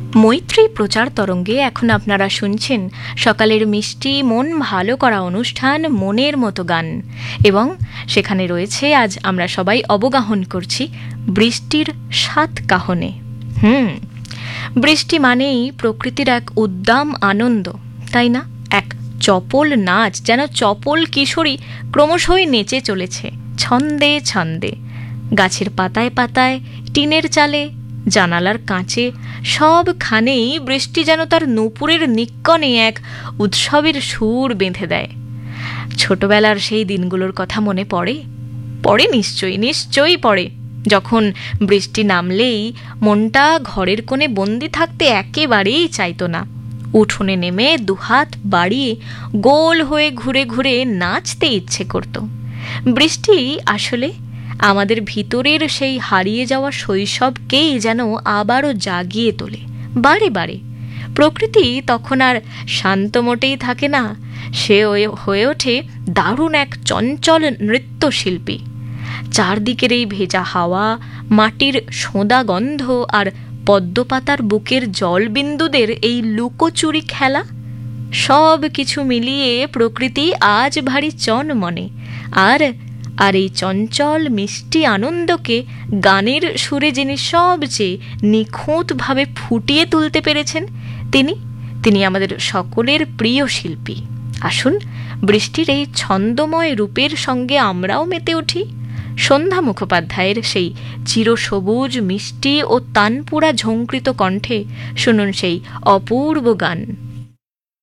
মৈত্রী প্রচার তরঙ্গে এখন আপনারা শুনছেন সকালের মিষ্টি মন ভালো করা অনুষ্ঠান মনের মতো গান, এবং সেখানে রয়েছে আজ আমরা সবাই অবগাহন করছি বৃষ্টির সাত কাহনে। বৃষ্টি মানেই প্রকৃতির এক উদ্দাম আনন্দ, তাই না? এক চপল নাচ, যেন চপল কিশোরী ক্রমশই নেচে চলেছে ছন্দে ছন্দে। গাছের পাতায় পাতায়, টিনের চালে, জানালার কাঁচে, সবখানেই বৃষ্টি যেন তার নূপুরের নিক্কণে এক উৎসবের সুর বেঁধে দেয়। ছোটবেলার সেই দিনগুলোর কথা মনে পড়ে? পড়ে নিশ্চয়ই, নিশ্চয়ই পড়ে। যখন বৃষ্টি নামলেই মনটা ঘরের কোণে বন্দি থাকতে একেবারেই চাইতো না। উঠোনে নেমে দুহাত বাড়িয়ে গোল হয়ে ঘুরে ঘুরে নাচতে ইচ্ছে করত। বৃষ্টি আসলে আমাদের ভিতরের সেই হারিয়ে যাওয়া শৈশবকেই যেন আবারও জাগিয়ে তোলে বারে বারে। প্রকৃতি তখন আর শান্ত মোটেই থাকে না, সে হয়ে ওঠে দারুণ এক চঞ্চল নৃত্যশিল্পী। চারদিকের এই ভেজা হাওয়া, মাটির সোঁদা গন্ধ আর পদ্মপাতার বুকের জলবিন্দুদের এই লুকোচুরি খেলা, সব কিছু মিলিয়ে প্রকৃতি আজ ভারী চনমনে। আর আর এই চঞ্চল মিষ্টি আনন্দকে গানের সুরে যিনি সবচেয়ে নিখুঁতভাবে ফুটিয়ে তুলতে পেরেছেন, তিনি আমাদের সকলের প্রিয় শিল্পী। আসুন বৃষ্টির এই ছন্দময় রূপের সঙ্গে আমরাও মেতে উঠি। সন্ধ্যা মুখোপাধ্যায়ের সেই চিরসবুজ মিষ্টি ও তানপুরা ঝঙ্কৃত কণ্ঠে শুনুন সেই অপূর্ব গান।